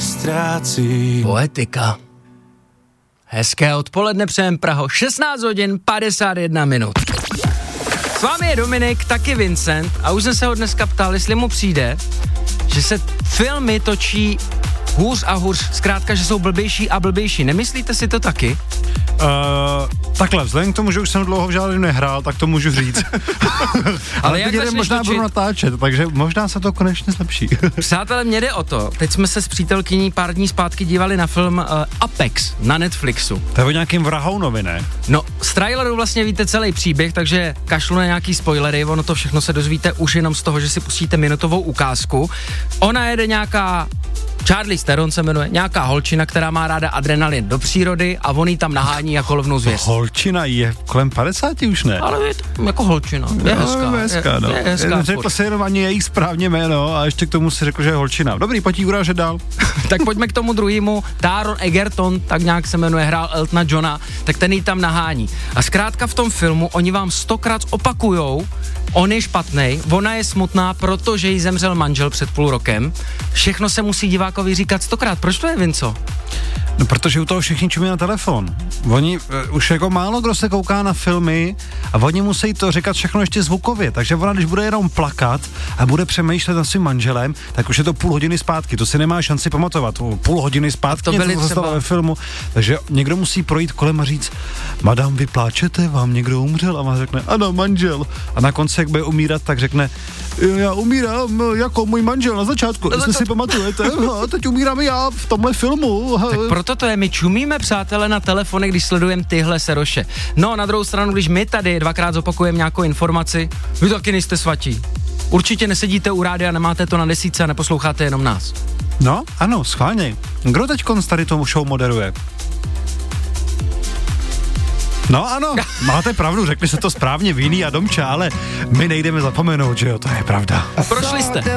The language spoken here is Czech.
ztrácím. Poetika. Hezké odpoledne přejem Praho, 16 hodin 51 minut. S vámi je Dominik, taky Vincent a už jsem se ho dneska ptal, jestli mu přijde, že se filmy točí hůř a hůř, zkrátka, že jsou blbější a blbější. Nemyslíte si to taky? Takhle, vzhledem k tomu, že už jsem dlouho v žádném nehrál, tak to můžu říct. Ale jak začneš možná točit? Budu natáčet, takže možná se to konečně zlepší. Přátelé, mě jde o to. Teď jsme se s přítelkyní pár dní zpátky dívali na film Apex na Netflixu. To je o nějakým vrahounovi, ne? No, z traileru vlastně víte celý příběh, takže kašlu na nějaký spoilery, ono to všechno se dozvíte už jenom z toho, že si pustíte minutovou ukázku. Ona jede nějaká Charlize Theron se jmenuje, nějaká holčina, která má ráda adrenalin do přírody a on jí tam nahání jako lovnou zvěř. Holčina je kolem 50 už ne? Ale je to jako holčina, je hezká. Je hezká. Řekl se jenom ani jejich správně jméno a ještě k tomu si řekl, že je holčina. Dobrý, pojď urážet dál. Tak pojďme k tomu druhému. Taron Egerton, tak nějak se jmenuje, hrál Eltona Johna, tak ten jí tam nahání. A zkrátka v tom filmu oni vám 100krát opakujou, on je špatnej, ona je smutná, protože jí zemřel manžel před půl rokem. Všechno se musí divákovi říkat 100krát. Proč to je, Vinco? No, protože u toho všichni čumí na telefon. Oni už jako málo kdo se kouká na filmy a oni musí to říkat všechno ještě zvukově, takže ona, když bude jenom plakat a bude přemýšlet nad svým manželem, tak už je to půl hodiny zpátky, to si nemá šanci pamatovat. Půl hodiny zpátky to byly něco třeba ve filmu, takže někdo musí projít kolem a říct: madam, vy pláčete, vám někdo umřel? A ona řekne: ano, manžel. A na konci, jak bude umírat, tak řekne: já umírám jako můj manžel na začátku, jestli si pamatujete, a teď umírám já v tomhle filmu. Tak proto to je, my čumíme, přátelé, na telefony, když sledujeme tyhle seroše. No, na druhou stranu, když my tady dvakrát zopakujeme nějakou informaci, vy taky nejste svatí. Určitě nesedíte u rádia, nemáte to na desítce a neposloucháte jenom nás. No, ano, schválně. Kdo teďkon tady tomu show moderuje? No ano, máte pravdu, řekli se to správně Víny a Domča, ale my nejdeme zapomenout, že jo, to je pravda. Prošli jste.